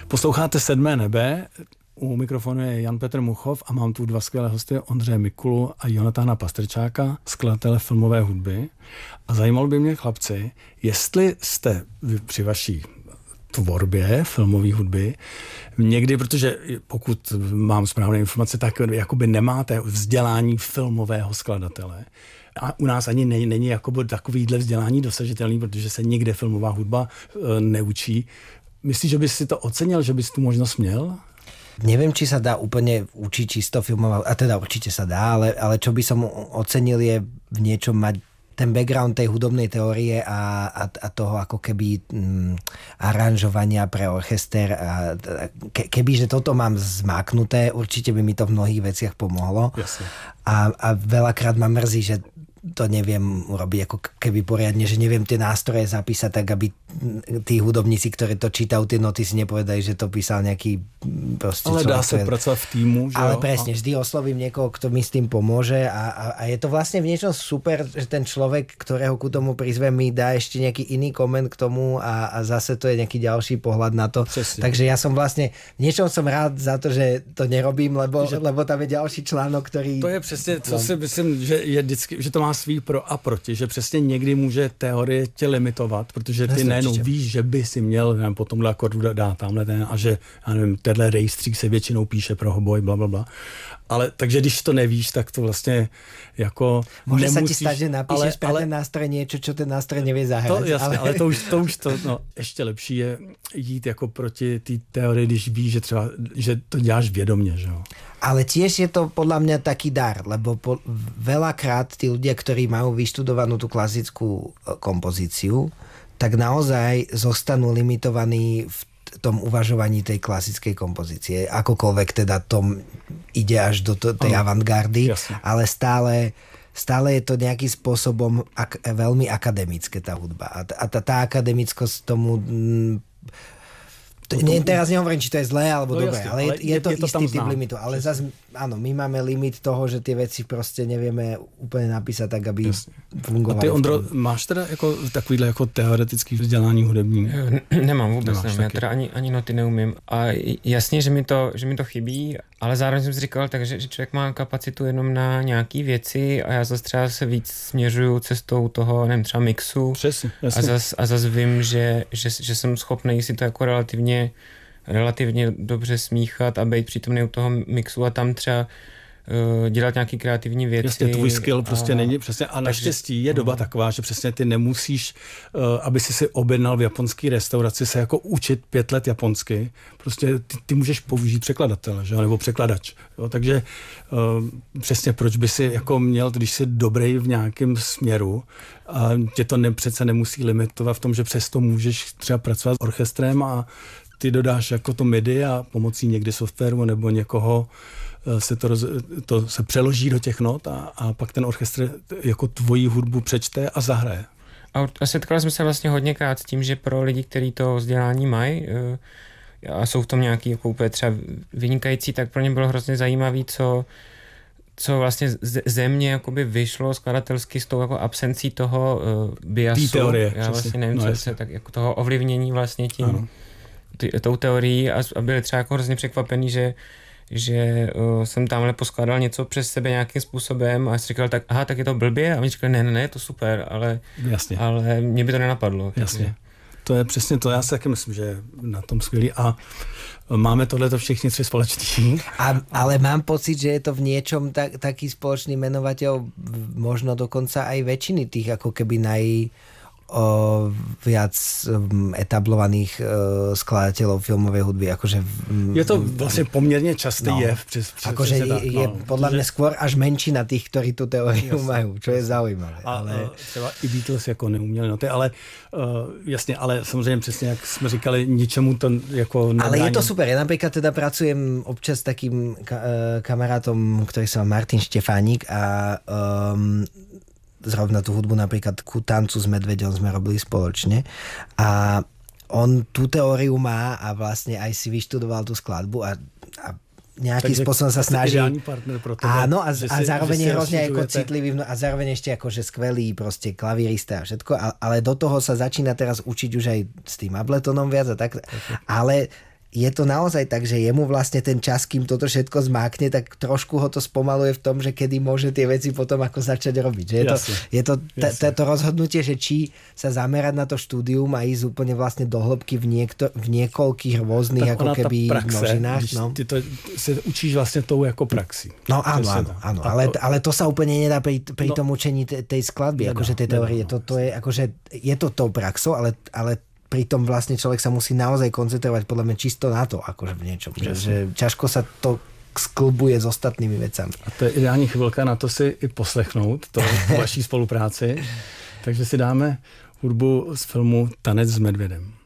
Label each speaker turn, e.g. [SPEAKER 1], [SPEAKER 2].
[SPEAKER 1] Posloucháte Sedmé nebe, u mikrofonu je Jan Petr Muchov a mám tu dva skvělé hosty, Ondřeje Mikulu a Jonatána Pastrčáka, skladatele filmové hudby. A zajímalo by mě, chlapci, jestli jste vy při vaší tvorbě filmové hudby někdy, protože pokud mám správné informace, tak jakoby nemáte vzdělání filmového skladatele. A u nás ani není jakoby takovýhle vzdělání dosažitelný, protože se nikde filmová hudba neučí. Myslíš, že bys si to ocenil, že bys tu možnost měl?
[SPEAKER 2] Neviem, či sa dá úplne učiť čisto filmová, a teda určite sa dá, ale čo by som ocenil je v niečom mať ten background tej hudobnej teórie a toho ako keby aranžovania pre orchester. Kebyže toto mám zmáknuté, určite by mi to v mnohých veciach pomohlo. A veľakrát ma mrzí, že to neviem urobiť ako keby poriadne, že neviem tie nástroje zapísať tak, aby tí hudobníci, ktorí to čítajú, tie noty si nepovedajú, že to písal nejaký proste
[SPEAKER 1] ale dá sa pracovať v týmu, že
[SPEAKER 2] ale presne, vždy oslovím niekoho, kto mi s tým pomôže a je to vlastne v niečom super, že ten človek, ktorého ku tomu prizvem, mi dá ešte nejaký iný koment k tomu a zase to je nejaký ďalší pohľad na to. Přesne. Takže ja som vlastne, v niečom som rád za to, že to nerobím, lebo tam je ďalší článok, ktorý...
[SPEAKER 1] To je přesně, co si myslím, že je vždycky, že to má svý pro a proti, že přesně někdy může teorie tě limitovat, protože ty nejenom víš, že by si měl, nevím, po tomhle akordu dát tamhle ten a že, já nevím, tenhle rejstřík se většinou píše pro hoboj, blablabla. Ale takže když to nevíš, tak to vlastně jako
[SPEAKER 2] môže
[SPEAKER 1] nemusíš...
[SPEAKER 2] Môže sa ti stať, že napíšeš pre ten nástroj niečo, čo ten nástroj nevie zahrať.
[SPEAKER 1] To, jasně, ale to už ještě lepší je jít jako proti té teorii, když víš, že třeba, že to děláš vědomě, že jo.
[SPEAKER 2] Ale tiež je to podľa mňa taký dar, lebo veľakrát tí ľudia, ktorí majú vyštudovanú tú klasickú kompozíciu, tak naozaj zostanú limitovaní v tom uvažovaní tej klasickej kompozície. Akokoľvek teda tom ide až do tej avantgardy, ale stále je to nejakým spôsobom veľmi akademické tá hudba. A tá akademickosť tomu... Teraz nehovorím, či to je zlé alebo dobré, ale je to istý typ limitu. Ale zase, áno, my máme limit toho, že tie veci proste nevieme úplne napísať tak, aby fungovali.
[SPEAKER 1] A ty, Ondro, máš teda jako takovýhle jako teoretický vzdělání hudební?
[SPEAKER 3] Nemám vůbec, já teda ani noty neumím. A jasně, že mi to chybí, ale zároveň jsem si říkal, takže že člověk má kapacitu jenom na nějaký věci a já zase třeba se víc směřuju cestou toho, nevím, třeba mixu.
[SPEAKER 1] Přesně,
[SPEAKER 3] a zase vím, že jsem schopný si to jako relativně dobře smíchat a být přítomný u toho mixu a tam třeba dělat nějaký kreativní věci.
[SPEAKER 1] Jasně, tvůj skill prostě není přesně. A naštěstí je doba taková, že přesně ty nemusíš, aby si objednal v japonský restauraci se jako učit 5 let japonsky. Prostě ty můžeš použít překladatele, že? Nebo překladač. Jo? Takže přesně proč by si jako měl, když jsi dobrý v nějakém směru, a tě to přece nemusí limitovat v tom, že přesto můžeš třeba pracovat s orchestrem a ty dodáš jako to MIDI a pomocí někdy softwaru nebo někoho se to se přeloží do těch not a pak ten orchestr jako tvoji hudbu přečte a zahraje.
[SPEAKER 3] A setkal jsem se vlastně hodněkrát s tím, že pro lidi, kteří to vzdělání mají a jsou v tom nějaký jako úplně třeba vynikající, tak pro ně bylo hrozně zajímavý, co vlastně ze mě jakoby vyšlo skladatelsky s tou jako absencí toho biasu.
[SPEAKER 1] Teorie.
[SPEAKER 3] Já vlastně nevím, co se tak jako toho ovlivnění vlastně tím tou teorií a byli třeba jako hrozně překvapený, že jsem tamhle poskládal něco přes sebe nějakým způsobem a jsem říkal, tak je to blbě a oni říkali, ne, je to super, ale mě by to nenapadlo.
[SPEAKER 1] Jasně. Takže. To je přesně to, já si taky myslím, že je na tom skvělý a máme tohleto všichni 3 společný.
[SPEAKER 2] Ale mám pocit, že je to v niečom taký spoločný menovateľ možno dokonca aj väčšiny tých ako keby viac etablovaných skladateľov filmovej hudby. Akože,
[SPEAKER 1] je to vlastne pomerne častý jev.
[SPEAKER 2] Akože je podľa mňa skôr až menšina tých, ktorí tú teóriu majú, čo je zaujímavé.
[SPEAKER 1] Ale třeba i Beatles jako neuměli noty, ale jasně, ale samozřejmě přesně, jak jsme říkali, ničemu to jako nebrání.
[SPEAKER 2] Ale je to super. Ja napríklad teda pracujem občas s takým kamarátom, ktorý sa má Martin Štefánik a zrovna tú hudbu napríklad ku Tancu s medveďom sme robili spoločne a on tú teóriu má a vlastne aj si vyštudoval tú skladbu a nejakým spôsobom sa snaží.
[SPEAKER 1] Partner pro tebe,
[SPEAKER 2] áno, a zároveň je hrozne ako citlivý a zároveň ešte akože skvelý proste klavírista a všetko, ale do toho sa začína teraz učiť už aj s tým Abletonom viac a tak, ale je to naozaj tak, že jemu vlastne ten čas, kým toto všetko zmákne, tak trošku ho to spomaluje v tom, že kedy môže tie veci potom ako začať robiť. Že je to rozhodnutie, že či sa zamerať na to štúdium a ísť úplne vlastne do hĺbky v niekoľkých rôznych ako keby množinách.
[SPEAKER 1] No. Ty to se učíš vlastne tou ako praxi.
[SPEAKER 2] No áno. Ale to sa úplne nedá pri tom učení tej skladby, akože tej teórie. To je akože je to tou praxou, ale pritom vlastne človek sa musí naozaj koncentrovať podľa mňa čisto na to, akože v niečom. Že ťažko sa to sklbuje s ostatnými vecami.
[SPEAKER 1] A to je ideální chvilka na to si i poslechnout to vaší spolupráci. Takže si dáme hudbu z filmu Tanec s medvědem.